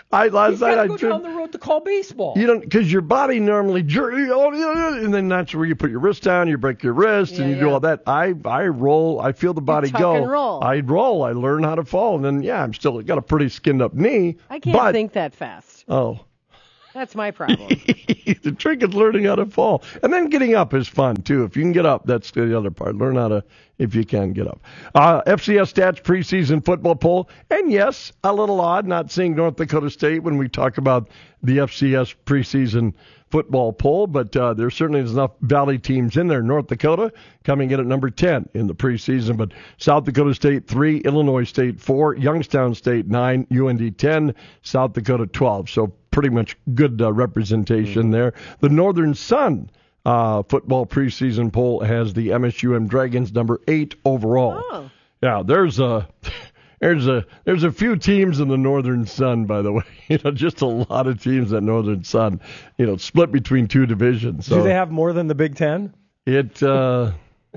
Speaker 24: I last
Speaker 2: He's
Speaker 24: night
Speaker 2: gotta
Speaker 24: I
Speaker 2: go
Speaker 24: tripped.
Speaker 2: down the road to call baseball.
Speaker 24: You don't, because your body normally jerk, and then that's where you put your wrist down, you break your wrist,
Speaker 8: Yeah,
Speaker 24: and you
Speaker 8: yeah.
Speaker 24: do all that. I I roll, I feel the body
Speaker 8: tuck
Speaker 24: go.
Speaker 8: and roll.
Speaker 24: I roll, I learn how to fall, and then yeah, I'm still got a pretty skinned up knee.
Speaker 8: I can't
Speaker 24: but,
Speaker 8: think that fast.
Speaker 24: Oh.
Speaker 8: That's my problem.
Speaker 24: The trick is learning how to fall. And then getting up is fun, too. If you can get up, that's the other part. Learn how to, if you can, get up. Uh, F C S Stats preseason football poll. And yes, a little odd not seeing North Dakota State when we talk about the F C S preseason football poll, but uh, there certainly is enough Valley teams in there. North Dakota coming in at number ten in the preseason, but South Dakota State three, Illinois State four, Youngstown State nine, U N D ten, South Dakota twelve. So pretty much good uh, representation mm-hmm. there. The Northern Sun uh, football preseason poll has the M S U M Dragons number eight overall.
Speaker 8: Oh.
Speaker 24: Yeah, there's a there's a there's a few teams in the Northern Sun, by the way. You know, just a lot of teams at Northern Sun. You know, split between two divisions. So
Speaker 2: do they have more than the Big Ten?
Speaker 24: It. Uh,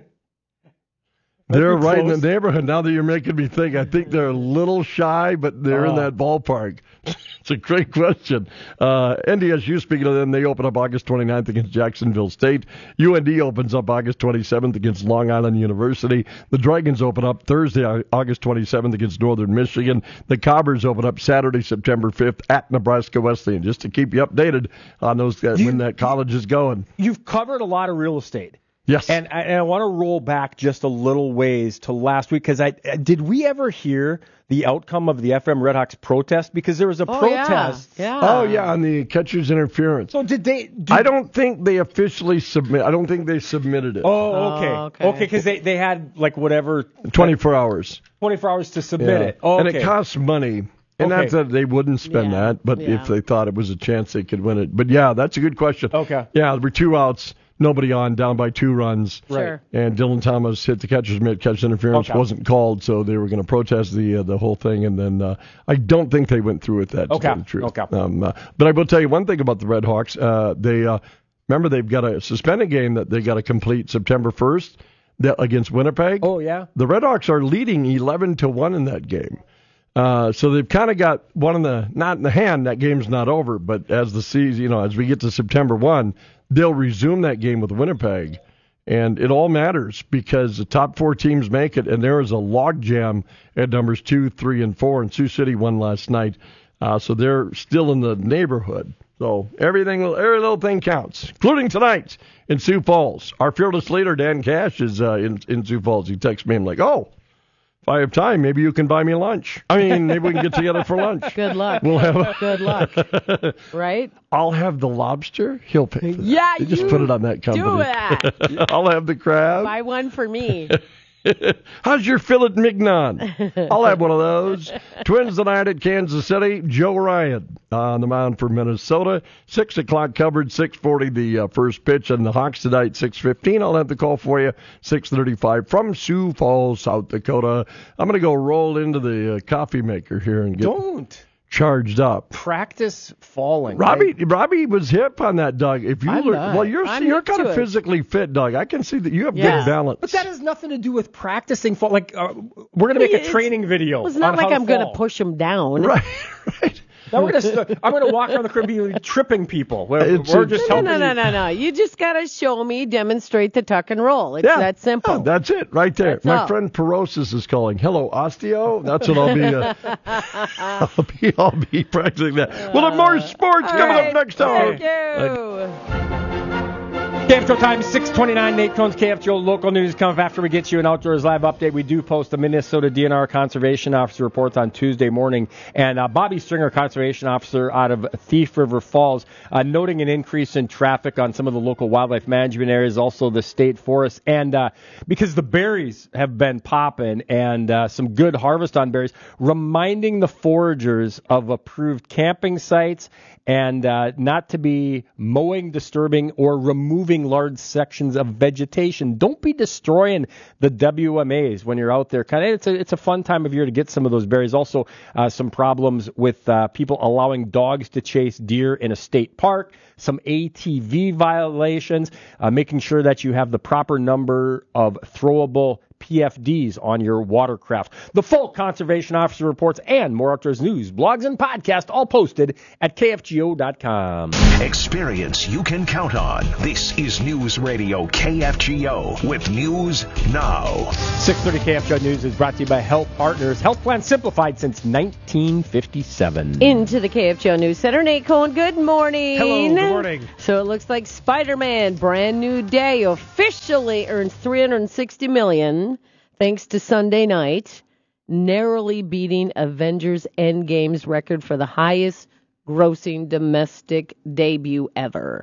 Speaker 24: They're
Speaker 2: be
Speaker 24: right in
Speaker 2: close.
Speaker 24: the neighborhood. Now that you're making me think, I think they're a little shy, but they're in
Speaker 2: Oh.
Speaker 24: that ballpark. It's a great question. Uh, N D S U, speaking of them, they open up August twenty-ninth against Jacksonville State. U N D opens up August twenty-seventh against Long Island University. The Dragons open up Thursday, August twenty-seventh against Northern Michigan. The Cobbers open up Saturday, September fifth at Nebraska Wesleyan. Just to keep you updated on those guys, when that college is going.
Speaker 2: You've covered a lot of real estate.
Speaker 24: Yes.
Speaker 2: And I, and I want to roll back just a little ways to last week, because I did we ever hear the outcome of the F M Redhawks protest? Because there was a
Speaker 8: Oh,
Speaker 2: protest.
Speaker 8: Yeah. yeah.
Speaker 24: Oh, yeah, on the catcher's interference.
Speaker 2: So did they? Did,
Speaker 24: I don't think they officially submit. I don't think they submitted it.
Speaker 2: Oh, okay.
Speaker 8: Oh, okay.
Speaker 2: Okay, because they, they had like whatever.
Speaker 24: twenty-four hours.
Speaker 2: twenty-four hours to submit
Speaker 24: Yeah.
Speaker 2: it. Oh,
Speaker 24: And
Speaker 2: okay.
Speaker 24: it costs money. And
Speaker 2: Okay.
Speaker 24: that's that they wouldn't spend
Speaker 8: Yeah.
Speaker 24: that, but
Speaker 8: Yeah.
Speaker 24: if they thought it was a chance they could win it. But yeah, that's a good question.
Speaker 2: Okay.
Speaker 24: Yeah, there were two outs, nobody on, down by two runs.
Speaker 8: Sure.
Speaker 24: And Dylan Thomas hit the catcher's mitt. Catch interference
Speaker 2: Okay.
Speaker 24: wasn't called, so they were going to protest the uh, the whole thing. And then uh, I don't think they went through with that. To
Speaker 2: Okay.
Speaker 24: tell the truth.
Speaker 2: Okay.
Speaker 24: Um, uh, but I will tell you one thing about the Red Hawks. Uh, they uh, remember they've got a suspended game that they got to complete September first that, against Winnipeg.
Speaker 2: Oh yeah.
Speaker 24: The Red Hawks are leading eleven to one in that game. Uh, so they've kind of got one in the, not in the hand, that game's not over, but as the season, you know, as we get to September first, they'll resume that game with Winnipeg. And it all matters because the top four teams make it, and there is a logjam at numbers two, three, and four, and Sioux City won last night. Uh, so they're still in the neighborhood. So everything, every little thing counts, including tonight in Sioux Falls. Our fearless leader, Dan Cash, is uh, in, in Sioux Falls. He texts me, I'm like, oh, if I have time, maybe you can buy me lunch. I mean, maybe we can get together for lunch.
Speaker 8: Good luck.
Speaker 24: We'll have
Speaker 8: Good luck. Right?
Speaker 24: I'll have the lobster. He'll pay for that.
Speaker 8: Yeah,
Speaker 24: You just
Speaker 8: you
Speaker 24: put it on that company.
Speaker 8: do that.
Speaker 24: I'll have the crab.
Speaker 8: Buy one for me.
Speaker 24: How's your filet mignon? I'll have one of those. Twins tonight at Kansas City. Joe Ryan on the mound for Minnesota. Six o'clock covered. Six forty the uh, first pitch, and the Hawks tonight six fifteen. I'll have the call for you. Six thirty-five from Sioux Falls, South Dakota. I'm gonna go roll into the uh, coffee maker here and get
Speaker 2: Don't
Speaker 24: charged up.
Speaker 2: practice falling.
Speaker 24: Robbie,
Speaker 2: right?
Speaker 24: Robbie was hip on that, Doug. If you
Speaker 8: I'm
Speaker 24: learn,
Speaker 8: not.
Speaker 24: well, you're
Speaker 8: I'm
Speaker 24: you're
Speaker 8: hip
Speaker 24: kind
Speaker 8: to
Speaker 24: of
Speaker 8: it.
Speaker 24: physically fit, Doug. I can see that you have
Speaker 8: Yeah.
Speaker 24: good balance.
Speaker 2: But that has nothing to do with practicing fall. Like uh, we're gonna make a
Speaker 8: It's-
Speaker 2: training video.
Speaker 8: It's not
Speaker 2: on
Speaker 8: like
Speaker 2: how to
Speaker 8: I'm going
Speaker 2: fall.
Speaker 8: to push him down.
Speaker 24: Right, right.
Speaker 2: Now we're gonna. St- I'm gonna walk around the crib and be tripping people. We're,
Speaker 24: It's-
Speaker 2: we're
Speaker 24: it's-
Speaker 2: just
Speaker 8: No,
Speaker 2: helping
Speaker 8: no, no,
Speaker 2: you.
Speaker 8: no, no. You just got to show me, demonstrate the tuck and roll. It's
Speaker 24: Yeah.
Speaker 8: that simple.
Speaker 24: Oh, that's it, right there.
Speaker 8: That's
Speaker 24: My
Speaker 8: all.
Speaker 24: friend Perosis is calling. Hello, osteo. That's what I'll be. Uh, I'll be. I'll be practicing that. We'll have more sports
Speaker 8: All
Speaker 24: coming
Speaker 8: right.
Speaker 24: up next hour.
Speaker 8: Thank you.
Speaker 2: K F Joe time six twenty-nine. Nate Cohn's K F Joe local news comes after we get you an outdoors live update. We do post the Minnesota D N R conservation officer reports on Tuesday morning, and uh, Bobby Stringer, conservation officer out of Thief River Falls, uh, noting an increase in traffic on some of the local wildlife management areas, also the state forest, and uh, because the berries have been popping and uh, some good harvest on berries, reminding the foragers of approved camping sites and uh, not to be mowing, disturbing, or removing large sections of vegetation. Don't be destroying the W M As when you're out there. Kind of, it's a it's a fun time of year to get some of those berries. Also, uh, some problems with uh, people allowing dogs to chase deer in a state park. Some A T V violations. Uh, making sure that you have the proper number of throwable P F Ds on your watercraft. The full conservation officer reports and more outdoors news, blogs, and podcasts all posted at K F G O dot com.
Speaker 9: Experience you can count on. This is News Radio K F G O with News Now.
Speaker 2: six thirty K F G O News is brought to you by Health Partners. Health plan simplified since nineteen fifty-seven.
Speaker 8: Into the K F G O News Center, Nate Cohen, good morning.
Speaker 1: Hello, good morning.
Speaker 8: So it looks like Spider-Man, brand new day, officially earns three hundred sixty million dollars thanks to Sunday night, narrowly beating Avengers Endgame's record for the highest grossing domestic debut ever.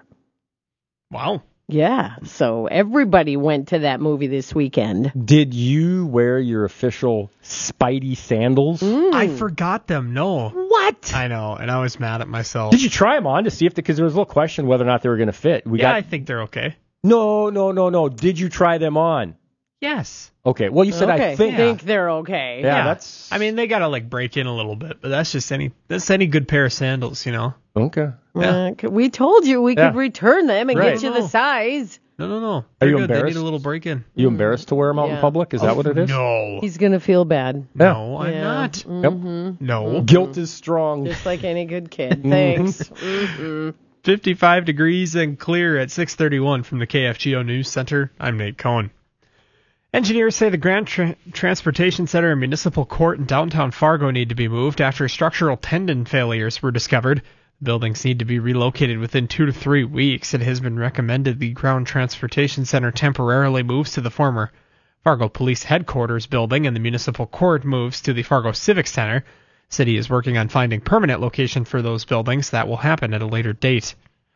Speaker 1: Wow.
Speaker 8: Yeah, so everybody went to that movie this weekend.
Speaker 2: Did you wear your official Spidey sandals?
Speaker 8: Mm.
Speaker 1: I forgot them, no.
Speaker 8: What?
Speaker 1: I know, and I was mad at myself.
Speaker 2: Did you try them on to see if, because there was a little question whether or not they were going to fit. We
Speaker 1: yeah,
Speaker 2: got...
Speaker 1: I think they're okay.
Speaker 2: No, no, no, no. Did you try them on?
Speaker 1: Yes.
Speaker 2: Okay, well, you said
Speaker 8: okay.
Speaker 2: I think.
Speaker 8: I think they're okay.
Speaker 2: Yeah,
Speaker 1: yeah,
Speaker 2: that's...
Speaker 1: I mean, they got to, like, break in a little bit, but that's just any, that's any good pair of sandals, you know?
Speaker 2: Okay.
Speaker 8: Yeah. Uh, we told you we
Speaker 2: Yeah.
Speaker 8: could return them and
Speaker 2: Right.
Speaker 8: get you the size.
Speaker 1: No, no, no.
Speaker 2: Are
Speaker 1: They're
Speaker 2: you
Speaker 1: good. They
Speaker 2: embarrassed?
Speaker 1: need a little break in.
Speaker 2: You embarrassed to wear them out
Speaker 8: Yeah.
Speaker 2: in public? Is that
Speaker 1: Oh,
Speaker 2: what it is?
Speaker 1: No.
Speaker 8: He's going to feel bad.
Speaker 1: No, I'm
Speaker 8: Yeah.
Speaker 1: not.
Speaker 8: Mhm.
Speaker 1: No.
Speaker 2: Guilt is strong.
Speaker 8: Just like any good kid. Thanks. Mm-hmm.
Speaker 1: fifty-five degrees and clear at six thirty-one from the K F G O News Center. I'm Nate Cohen. Engineers say the Grand Tra- Transportation Center and Municipal Court in downtown Fargo need to be moved after structural tendon failures were discovered. Buildings need to be relocated within two to three weeks. It has been recommended the Ground Transportation Center temporarily moves to the former Fargo Police Headquarters building and the Municipal Court moves to the Fargo Civic Center. City is working on finding permanent location for those buildings. That will happen at a later date.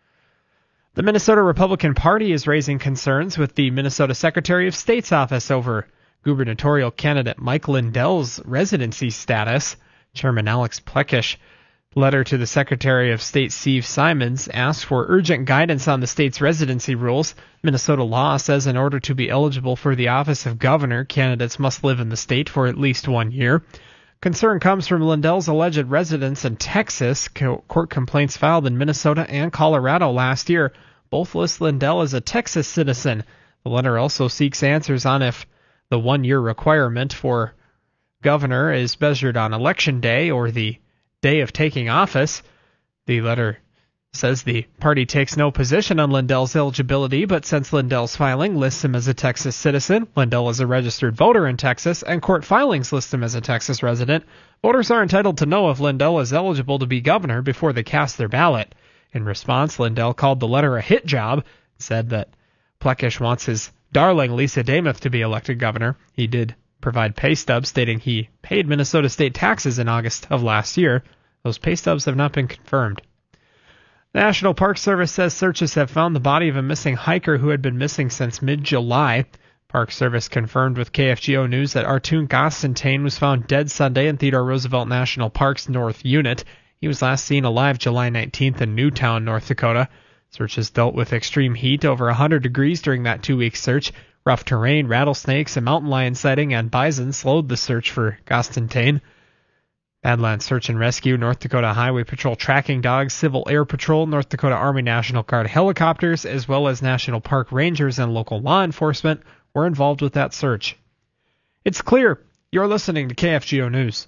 Speaker 1: The Minnesota Republican Party is raising concerns with the Minnesota Secretary of State's office over gubernatorial candidate Mike Lindell's residency status. Chairman Alex Plekish letter to the Secretary of State Steve Simons asks for urgent guidance on the state's residency rules. Minnesota law says in order to be eligible for the office of governor, candidates must live in the state for at least one year. Concern comes from Lindell's alleged residence in Texas. Court complaints filed in Minnesota and Colorado last year both list Lindell as a Texas citizen. The letter also seeks answers on if the one-year requirement for governor is measured on election day or the day of taking office. The letter says the party takes no position on Lindell's eligibility, but since Lindell's filing lists him as a Texas citizen, Lindell is a registered voter in Texas, and court filings list him as a Texas resident, voters are entitled to know if Lindell is eligible to be governor before they cast their ballot. In response, Lindell called the letter a hit job and said that Plekish wants his darling Lisa Damuth to be elected governor. He did provide pay stubs stating he paid Minnesota state taxes in August of last year. Those pay stubs have not been confirmed. The National Park Service says searches have found the body of a missing hiker who had been missing since mid-July. Park Service confirmed with K F G O News that Artun Gostentane was found dead Sunday in Theodore Roosevelt National Park's North Unit. He was last seen alive July nineteenth in Newtown, North Dakota. Searches dealt with extreme heat over one hundred degrees during that two-week search. Rough terrain, rattlesnakes, a mountain lion sighting, and bison slowed the search for Gostentane. Badlands Search and Rescue, North Dakota Highway Patrol tracking dogs, Civil Air Patrol, North Dakota Army National Guard helicopters, as well as National Park Rangers and local law enforcement were involved with that search. It's clear. You're listening to K F G O News.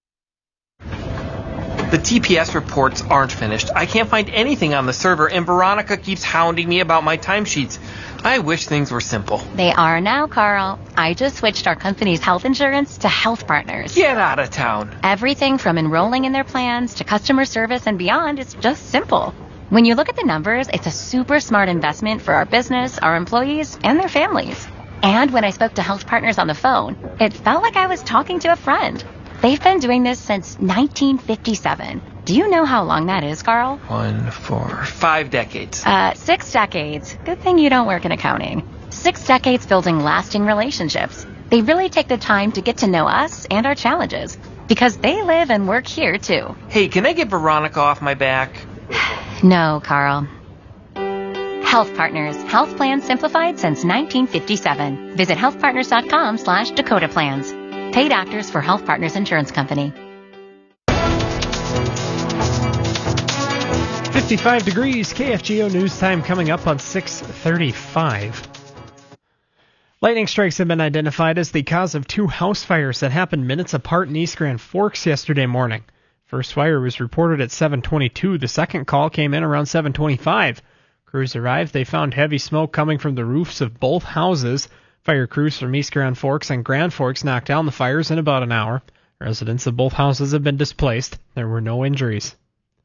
Speaker 5: The T P S reports aren't finished. I can't find anything on the server, and Veronica keeps hounding me about my timesheets. I wish things were simple.
Speaker 6: They are now, Carl. I just switched our company's health insurance to Health Partners.
Speaker 5: Get out of town.
Speaker 6: Everything from enrolling in their plans to customer service and beyond is just simple. When you look at the numbers, it's a super smart investment for our business, our employees, and their families. And when I spoke to Health Partners on the phone, it felt like I was talking to a friend. They've been doing this since nineteen fifty-seven. Do you know how long that is, Carl?
Speaker 5: One, four, five decades.
Speaker 6: Uh, six decades. Good thing you don't work in accounting. Six decades building lasting relationships. They really take the time to get to know us and our challenges, because they live and work here, too.
Speaker 5: Hey, can I get Veronica off my back?
Speaker 6: No, Carl. Health Partners. Health plans simplified since nineteen fifty-seven. Visit healthpartners.com slash Dakota Plans. Paid actors for Health Partners Insurance Company.
Speaker 1: fifty-five degrees, K F G O News Time coming up on six thirty-five. Lightning strikes have been identified as the cause of two house fires that happened minutes apart in East Grand Forks yesterday morning. First fire was reported at seven twenty-two. The second call came in around seven twenty-five. Crews arrived. They found heavy smoke coming from the roofs of both houses. Fire crews from East Grand Forks and Grand Forks knocked down the fires in about an hour. Residents of both houses have been displaced. There were no injuries.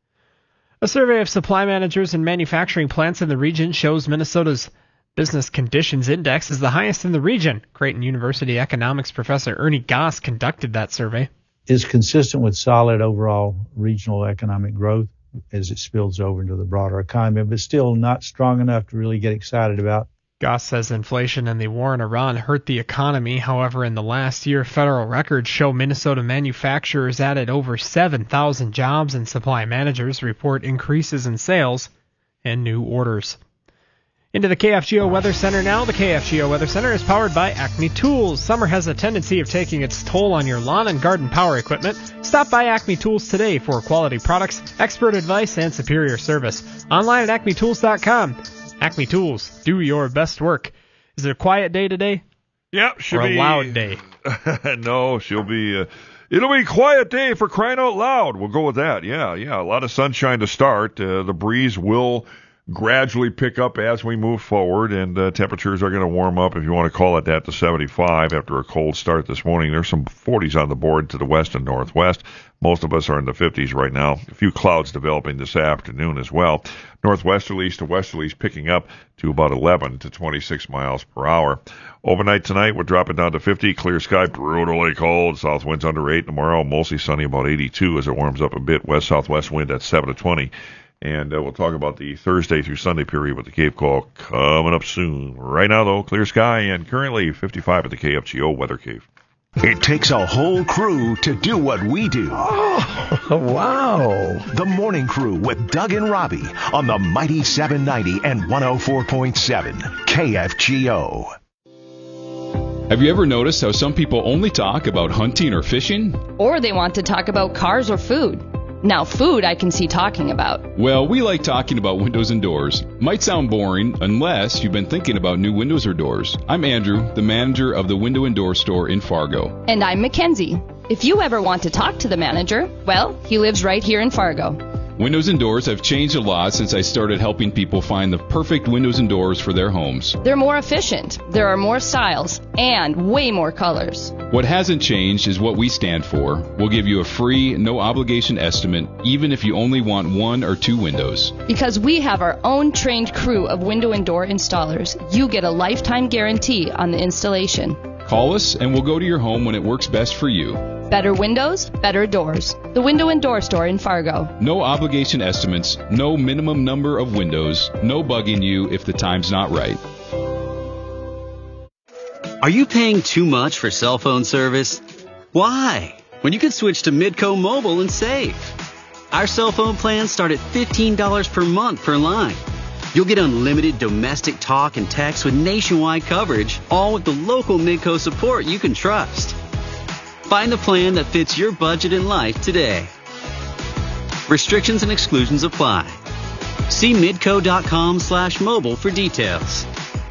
Speaker 1: A survey of supply managers and manufacturing plants in the region shows Minnesota's Business Conditions Index is the highest in the region. Creighton University economics professor Ernie Goss conducted that survey.
Speaker 7: Is consistent with solid overall regional economic growth as it spills over into the broader economy, but still not strong enough to really get excited about.
Speaker 1: Goss says inflation and the war in Iran hurt the economy. However, in the last year, federal records show Minnesota manufacturers added over seven thousand jobs, and supply managers report increases in sales and new orders. Into the K F G O Weather Center now. The K F G O Weather Center is powered by Acme Tools. Summer has a tendency of taking its toll on your lawn and garden power equipment. Stop by Acme Tools today for quality products, expert advice, and superior service. Online at acme tools dot com. Acme Tools, do your best work. Is it a quiet day today?
Speaker 18: Yep, should
Speaker 1: or a
Speaker 18: be.
Speaker 1: loud day?
Speaker 18: No, she'll be. Uh, it'll be a quiet day for crying out loud. We'll go with that. Yeah, yeah. A lot of sunshine to start. Uh, the breeze will gradually pick up as we move forward, and uh, temperatures are going to warm up, if you want to call it that, to seventy-five after a cold start this morning. There's some forties on the board to the west and northwest. Most of us are in the fifties right now. A few clouds developing this afternoon as well. Northwesterlies to westerlies picking up to about eleven to twenty-six miles per hour. Overnight tonight, we're dropping down to fifty. Clear sky, brutally cold. South winds under eight. Tomorrow, mostly sunny, about eighty-two as it warms up a bit. West-southwest wind at seven to twenty. And uh, we'll talk about the Thursday through Sunday period with the Cape Call coming up soon. Right now, though, clear sky and currently fifty-five at the K F G O Weather Cave.
Speaker 9: It takes a whole crew to do what we do.
Speaker 24: Oh, wow.
Speaker 9: The Morning Crew with Doug and Robbie on the Mighty seven ninety and one oh four point seven K F G O.
Speaker 10: Have you ever noticed how some people only talk about hunting or fishing?
Speaker 11: Or they want to talk about cars or food. Now, food I can see talking about.
Speaker 10: Well, we like talking about windows and doors. Might sound boring unless you've been thinking about new windows or doors. I'm Andrew, the manager of the Window and Door Store in Fargo.
Speaker 11: And I'm Mackenzie. If you ever want to talk to the manager, well, he lives right here in Fargo.
Speaker 10: Windows and doors have changed a lot since I started helping people find the perfect windows and doors for their homes.
Speaker 11: They're more efficient, there are more styles, and way more colors.
Speaker 10: What hasn't changed is what we stand for. We'll give you a free, no-obligation estimate, even if you only want one or two windows.
Speaker 11: Because we have our own trained crew of window and door installers, you get a lifetime guarantee on the installation.
Speaker 10: Call us and we'll go to your home when it works best for you.
Speaker 11: Better windows, better doors. The Window and Door Store in Fargo.
Speaker 10: No obligation estimates, no minimum number of windows, no bugging you if the time's not right.
Speaker 12: Are you paying too much for cell phone service? Why? When you can switch to Midco Mobile and save. Our cell phone plans start at fifteen dollars per month per line. You'll get unlimited domestic talk and text with nationwide coverage, all with the local Midco support you can trust. Find the plan that fits your budget and life today. Restrictions and exclusions apply. See midco.com slash mobile for details.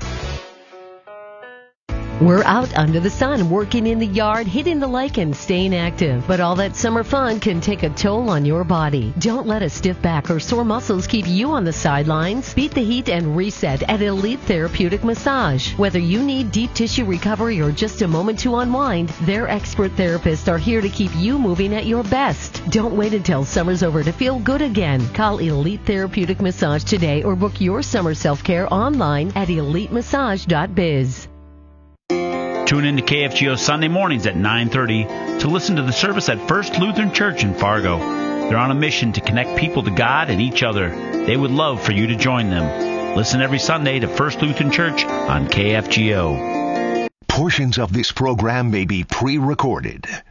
Speaker 26: We're out under the sun, working in the yard, hitting the lake, and staying active. But all that summer fun can take a toll on your body. Don't let a stiff back or sore muscles keep you on the sidelines. Beat the heat and reset at Elite Therapeutic Massage. Whether you need deep tissue recovery or just a moment to unwind, their expert therapists are here to keep you moving at your best. Don't wait until summer's over to feel good again. Call Elite Therapeutic Massage today or book your summer self-care online at elite massage dot biz.
Speaker 27: Tune in to K F G O Sunday mornings at nine thirty to listen to the service at First Lutheran Church in Fargo. They're on a mission to connect people to God and each other. They would love for you to join them. Listen every Sunday to First Lutheran Church on K F G O.
Speaker 9: Portions of this program may be pre-recorded.